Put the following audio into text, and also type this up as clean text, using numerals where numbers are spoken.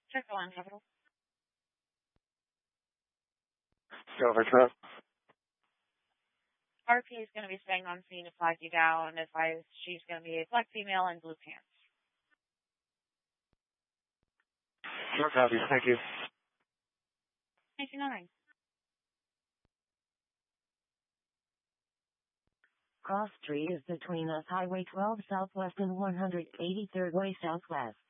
Check the line, Capital. Silver truck. RP is going to be staying on scene to flag you down. Advise she's going to be a black female in blue pants. No copy. Thank you. 99. Cross street is between us Highway 12 Southwest and 183rd Way Southwest.